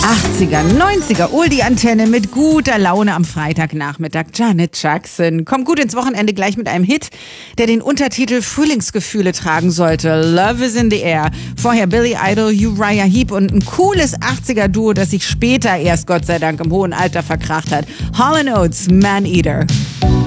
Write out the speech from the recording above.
80er, 90er, Oldie-Antenne mit guter Laune am Freitagnachmittag. Janet Jackson kommt gut ins Wochenende gleich mit einem Hit, der den Untertitel Frühlingsgefühle tragen sollte. Love is in the air. Vorher Billy Idol, Uriah Heep und ein cooles 80er-Duo, das sich später erst Gott sei Dank im hohen Alter verkracht hat. Hall & Oates, Man Eater.